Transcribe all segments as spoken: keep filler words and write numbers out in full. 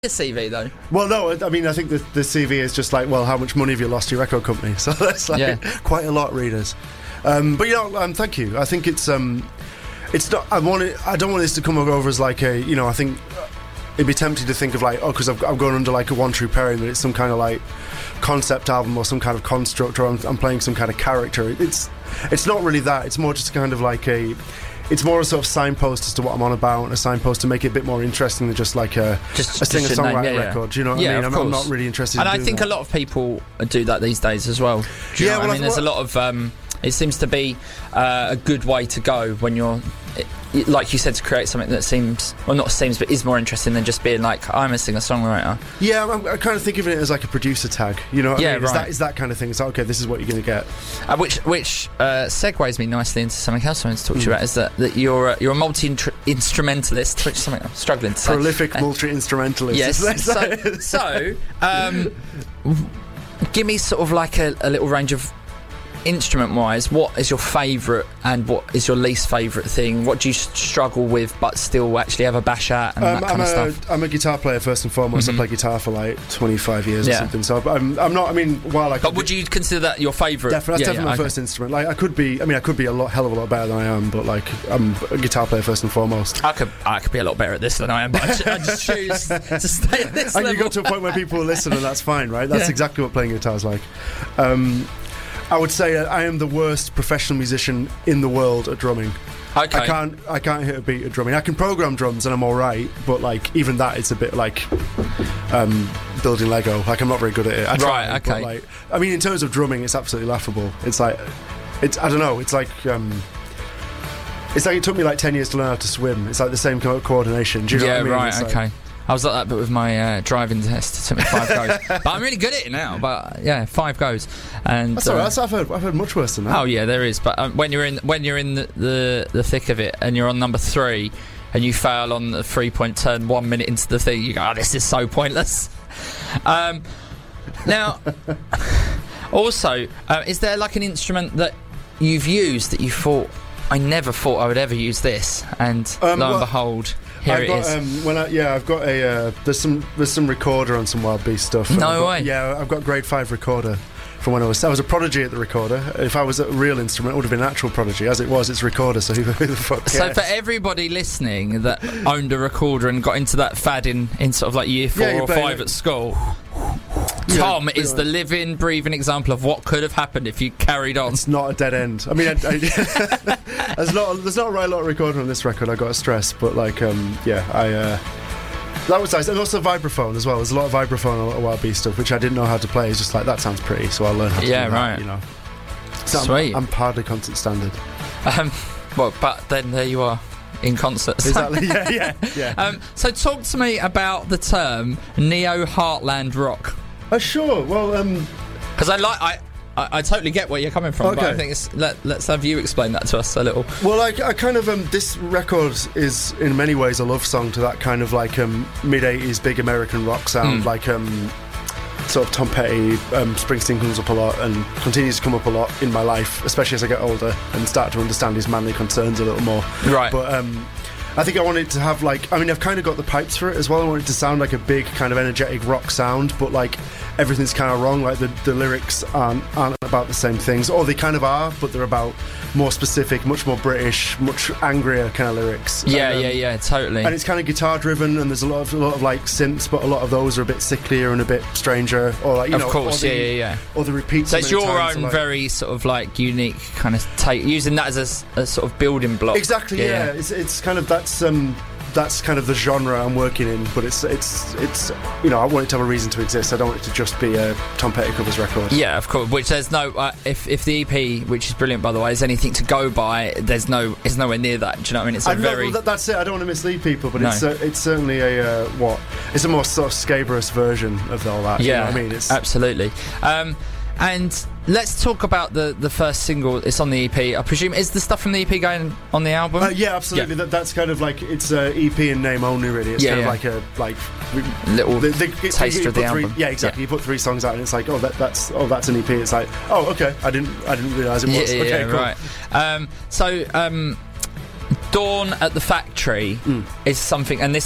a C V though. Well, no, I mean, I think the, the C V is just like, well, how much money have you lost to your record company? So that's like yeah. quite a lot, readers. Um, but, you know, um, thank you. I think it's... Um, it's not... I want it, I don't want this to come over as like a... You know, I think... It'd be tempting to think of like, oh, because I've, I'm going under like a One True Pairing, that it's some kind of like concept album or some kind of construct, or I'm, I'm playing some kind of character. It's it's not really that. It's more just kind of like a, it's more a sort of signpost as to what I'm on about, and a signpost to make it a bit more interesting than just like a, just, a singer-songwriter yeah, yeah. record. Do you know what yeah, I mean? I'm, of I'm course. not really interested and in I doing think that. a lot of people do that these days as well. Do you yeah, know well, what I mean? There's a lot of... Um, it seems to be uh, a good way to go when you're... It, like you said, to create something that seems, well, not seems, but is more interesting than just being like, I'm a singer-songwriter. Yeah, I'm, I kind of think of it as like a producer tag, you know what yeah, I mean? Right. Is that, is that kind of thing. It's like, okay, this is what you're going to get. Uh, which which uh, segues me nicely into something else I want to talk mm. to you about, is that, that you're, uh, you're a multi-instrumentalist, which is something I'm struggling to say. Prolific uh, multi-instrumentalist. Yes, so, so um, give me sort of like a, a little range of... Instrument-wise, what is your favourite and what is your least favourite thing? What do you struggle with but still actually have a bash at and um, that kind I'm of a, stuff? I'm a guitar player first and foremost. Mm-hmm. I play guitar for like twenty-five years yeah. or something. So I'm, I'm not. I mean, while I could but would be, you consider that your favourite? Definitely, that's yeah, definitely yeah, my okay. first instrument. Like I could be. I mean, I could be a lot, hell of a lot better than I am. But like, I'm a guitar player first and foremost. I could, I could be a lot better at this than I am. But I, ju- I just choose to stay at this and level. you got to a point where people listen, and that's fine, right? That's yeah. exactly what playing guitar is like. Um, I would say I am the worst professional musician in the world at drumming. Okay. I can't I can't hit a beat at drumming. I can program drums and I'm all right, but like even that, it's a bit like um, building Lego. Like I'm not very good at it. I try, right. Okay. But like, I mean, in terms of drumming, it's absolutely laughable. It's like, it's I don't know. It's like. Um, It's like it took me like ten years to learn how to swim. It's like the same co- coordination. Do you know yeah. what I mean? Right. It's Okay. Like, I was like that, but with my uh, driving test, it took me five goes. But I'm really good at it now. But yeah, five goes. And that's uh, all right. That's, I've heard. I've heard much worse than that. Oh yeah, there is. But um, when you're in when you're in the, the the thick of it, and you're on number three, and you fail on the three point turn one minute into the thing, you go, "Oh, this is so pointless." Um, now, also, uh, is there like an instrument that you've used that you thought, I never thought I would ever use this, and Um, lo and well, behold, here I've it got, is. Um, when I, yeah, I've got a. Uh, there's some. There's some recorder on some Wild Beast stuff. No I've got, way. Yeah, I've got a grade five recorder from when I was. I was a prodigy at the recorder. If I was a real instrument, it would have been an actual prodigy. As it was, it's recorder. So who, who the fuck cares? So for everybody listening that owned a recorder and got into that fad in, in sort of like year four Yeah, or playing five it. at school, Yeah, Tom pretty is much. the living, breathing example of what could have happened if you carried on. It's not a dead end. I mean, I, I, there's not. There's not a right lot of recording on this record. I got to stress, but like, um, yeah, I. Uh, that was nice, and also vibraphone as well. There's a lot of vibraphone on a lot of Wild Beast stuff, which I didn't know how to play. It's just like that sounds pretty, so I'll learn how to Yeah, do that, right. You know, so Sweet. I'm, I'm partly concert standard. Um, well, but then there you are in concerts. Exactly. Yeah, yeah, yeah. Um, so talk to me about the term neo heartland rock, Uh, sure. Well, um, because I like I, I I totally get where you're coming from, but Okay. I think it's, let let's have you explain that to us a little. well, I, I kind of um, this record is in many ways a love song to that kind of like um, mid eighties big American rock sound, Mm. like um, sort of Tom Petty. Um, Springsteen comes up a lot and continues to come up a lot in my life, especially as I get older and start to understand his manly concerns a little more. Right. But um, I think I wanted to have like, I mean, I've kind of got the pipes for it as well. I want it to sound like a big kind of energetic rock sound, but like everything's kind of wrong. Like the, the lyrics aren't, aren't about the same things, or they kind of are, but they're about more specific, much more British, much angrier kind of lyrics. Yeah, And, um, yeah, yeah, totally. And it's kind of guitar driven, and there's a lot of a lot of like synths, but a lot of those are a bit sicklier and a bit stranger, or like you Of know, course, or yeah, the, yeah, yeah. or the repeats. So it's many your times, own so, like- very sort of like unique kind of take, using that as a s- a, sort of building block. Exactly, yeah. It's it's kind of that's um that's kind of the genre I'm working in, but it's it's it's you know, I want it to have a reason to exist. I don't want it to just be a Tom Petty covers record. Yeah, of course. Which there's no uh, if if the E P, which is brilliant by the way, is anything to go by, there's no it's nowhere near that. Do you know what I mean? It's a I know, very well, that, that's it. I don't want to mislead people, but No. it's uh, it's certainly a uh, what? It's a more sort of scabrous version of all that. yeah. You know what I mean, it's absolutely. Um, and let's talk about the the first single. It's on the E P. I presume is the stuff from the E P going on the album? Uh, yeah, absolutely. Yeah. That, that's kind of like it's a E P in name only, really. It's Yeah, kind yeah. of like a like we- Little the- the- it- taster you of the put three- album. Yeah, exactly. Yeah. You put three songs out, and it's like, oh, that, that's oh, that's an E P. It's like, oh, okay. I didn't I didn't realise it was. Yeah, yeah, okay, yeah, cool. right. Um, so, um, Dawn at the Factory Mm. is something, and this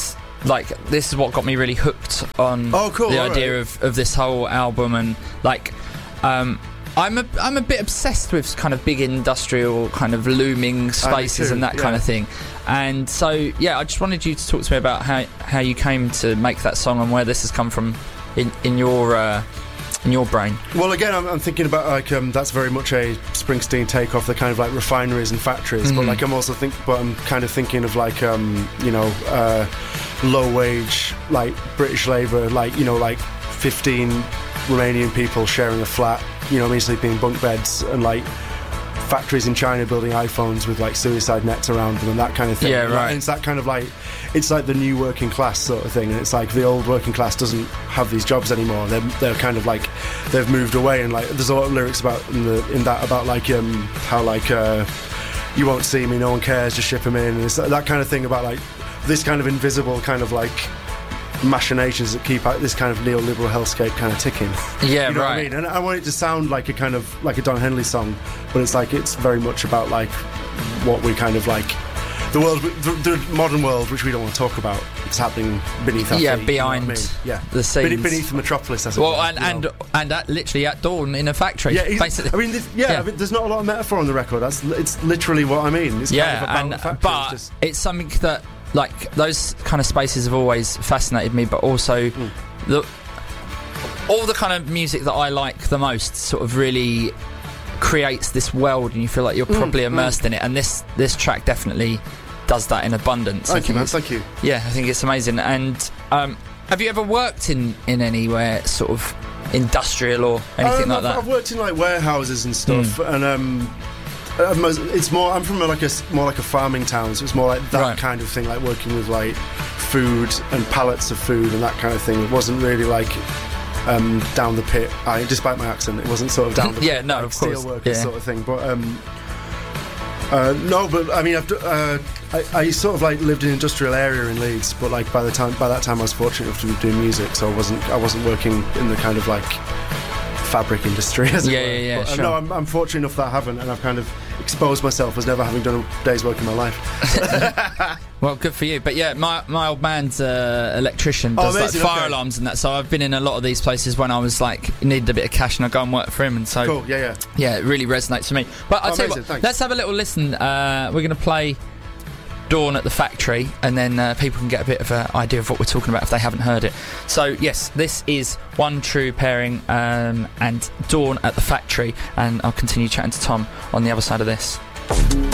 like this is what got me really hooked on oh, cool, the all idea right. of, of this whole album, and like um, I'm a I'm a bit obsessed with kind of big industrial kind of looming spaces too, and that yeah. kind of thing. And so yeah, I just wanted you to talk to me about how how you came to make that song and where this has come from in in your uh, in your brain. Well, again, I'm, I'm thinking about like um, that's very much a Springsteen take off the kind of like refineries and factories. Mm-hmm. But like I'm also think, but I'm kind of thinking of like um, you know uh, low wage like British labour, like you know like fifteen Romanian people sharing a flat, you know, I mean, sleeping in bunk beds, and like factories in China building iPhones with like suicide nets around them and that kind of thing. Yeah, and right. And it's that kind of like, it's like the new working class sort of thing, and it's like the old working class doesn't have these jobs anymore. They're they're kind of like they've moved away, and like there's a lot of lyrics about in the in that about like um how like uh, you won't see me, no one cares, just ship them in, and it's that kind of thing about like this kind of invisible kind of like machinations that keep out this kind of neoliberal hellscape kind of ticking. Yeah, you know right. what I mean? And I want it to sound like a kind of like a Don Henley song, but it's like it's very much about like what we kind of like the world, the, the modern world, which we don't want to talk about. It's happening beneath our Yeah, feet, behind you know what I mean? Yeah, the scenes. beneath, beneath the metropolis. As it Well, were, and you and know. and at, literally at dawn in a factory. Yeah, it's- basically. I mean, this, yeah, Yeah. I mean, there's not a lot of metaphor on the record. That's it's literally what I mean. It's yeah, kind of about and the factory. but It's just, it's something that like those kind of spaces have always fascinated me, but also Mm. the all the kind of music that I like the most sort of really creates this world, and you feel like you're probably mm. immersed in it. And this this track definitely does that in abundance. thank I you, man. it's- Thank you. Yeah, I think it's amazing. And um, have you ever worked in in anywhere sort of industrial or anything Um, like I've, that? I've worked in like warehouses and stuff, and um, I'm- it's more. I'm from a, like a s- more like a farming town, so it's more like that Right. kind of thing, like working with like food and pallets of food and that kind of thing. It wasn't really like um, down the pit. I, despite my accent, it wasn't sort of down the Yeah, pit, no, like of course, steel workers yeah. sort of thing. But um, uh, no, but I mean, I've, d- uh, I, I sort of like lived in an industrial area in Leeds, but like by the time by that time I was fortunate enough to be doing music, so I wasn't I wasn't working in the kind of like fabric industry, as Yeah, it were. yeah, yeah, But, uh, sure. No, I'm, I'm fortunate enough that I haven't, and I've kind of exposed myself as never having done a day's work in my life. Well, good for you. But yeah, my my old man's uh, electrician, Oh, does like amazing, fire okay. alarms and that. So I've been in a lot of these places when I was like needed a bit of cash, and I go and work for him. And so Cool, yeah, yeah. yeah, it really resonates for me. But I'll Oh, tell you amazing, what, thanks. let's have a little listen. Uh, we're going to play Dawn at the Factory, and then uh, people can get a bit of an idea of what we're talking about if they haven't heard it. So yes, this is One True Pairing um, and Dawn at the Factory, and I'll continue chatting to Tom on the other side of this.